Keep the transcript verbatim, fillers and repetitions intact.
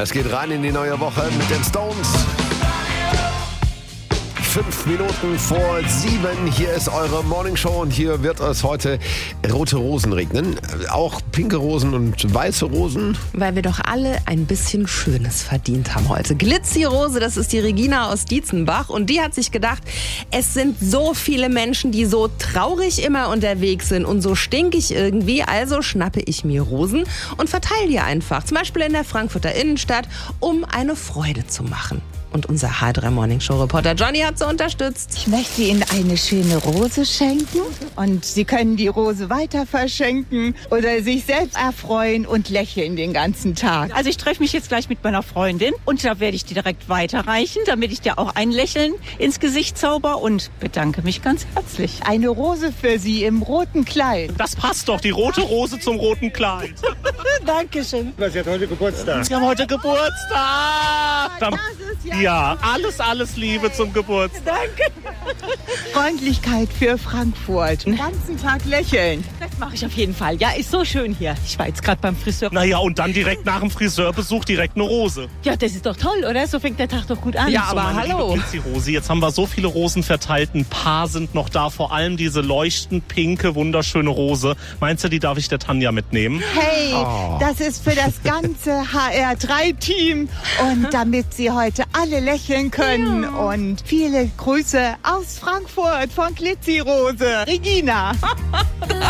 Es geht rein in die neue Woche mit den Stones. Fünf Minuten vor sieben. Hier ist eure Morningshow und hier wird es heute rote Rosen regnen. Auch pinke Rosen und weiße Rosen. Weil wir doch alle ein bisschen Schönes verdient haben heute. Glitzi-Rose, das ist die Regina aus Dietzenbach. Und die hat sich gedacht, es sind so viele Menschen, die so traurig immer unterwegs sind und so stinkig irgendwie. Also schnappe ich mir Rosen und verteile die einfach. Zum Beispiel in der Frankfurter Innenstadt, um eine Freude zu machen. Und unser H drei Morning Show Reporter Johnny hat sie unterstützt. Ich möchte Ihnen eine schöne Rose schenken und Sie können die Rose weiter verschenken oder sich selbst erfreuen und lächeln den ganzen Tag. Also ich treffe mich jetzt gleich mit meiner Freundin und da werde ich die direkt weiterreichen, damit ich dir auch ein Lächeln ins Gesicht zauber und bedanke mich ganz herzlich. Eine Rose für Sie im roten Kleid. Das passt doch, die rote Rose zum roten Kleid. Dankeschön. Sie hat heute Geburtstag. Sie haben heute Geburtstag. Dann, ja, alles, alles Liebe zum Geburtstag. Danke. Freundlichkeit für Frankfurt. Den ganzen Tag lächeln. Das mache ich auf jeden Fall. Ja, ist so schön hier. Ich war jetzt gerade beim Friseur. Naja, und dann direkt nach dem Friseurbesuch direkt eine Rose. Ja, das ist doch toll, oder? So fängt der Tag doch gut an. Ja, So, aber meine hallo. liebe Glitzi-Rose, jetzt haben wir so viele Rosen verteilt. Ein paar sind noch da, vor allem diese leuchtend pinke, wunderschöne Rose. Meinst du, die darf ich der Tanja mitnehmen? Hey, das ist für das ganze H R drei Team und damit Sie heute alle lächeln können. Und viele Grüße aus Frankfurt von Glitzi-Rose. Regina.